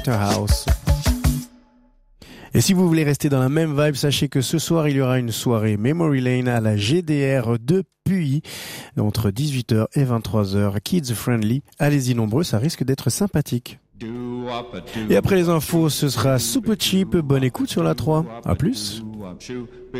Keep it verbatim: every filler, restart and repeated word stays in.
House. Et si vous voulez rester dans la même vibe, sachez que ce soir, il y aura une soirée Memory Lane à la G D R de Puy, entre dix-huit heures et vingt-trois heures, kids friendly. Allez-y nombreux, ça risque d'être sympathique. Et après les infos, ce sera Super Cheap. Bonne écoute sur la trois. À plus.